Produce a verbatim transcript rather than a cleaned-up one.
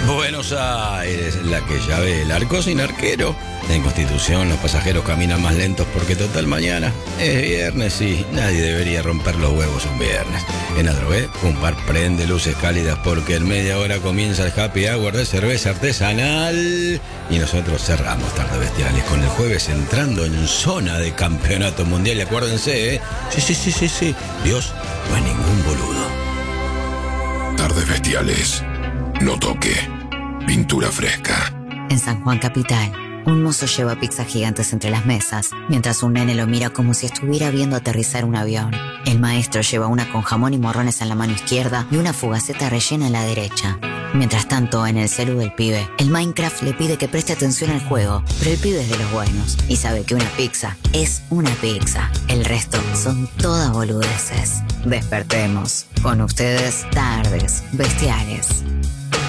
Buenos Aires, la que ya ve el arco sin arquero. En Constitución los pasajeros caminan más lentos porque total mañana es viernes y nadie debería romper los huevos un viernes. En Adrogué, un bar prende luces cálidas porque en media hora comienza el happy hour de cerveza artesanal y nosotros cerramos Tardes Bestiales con el jueves entrando en zona de campeonato mundial. Y acuérdense, ¿eh? Sí, sí, sí, sí, sí. Dios no es ningún boludo. Tardes Bestiales. No toque. Pintura fresca. En San Juan Capital, un mozo lleva pizzas gigantes entre las mesas, mientras un nene lo mira como si estuviera viendo aterrizar un avión. El maestro lleva una con jamón y morrones en la mano izquierda y una fugaceta rellena en la derecha. Mientras tanto, en el celu del pibe, el Minecraft le pide que preste atención al juego, pero el pibe es de los buenos y sabe que una pizza es una pizza. El resto son todas boludeces. Despertemos. Con ustedes, Tardes Bestiales.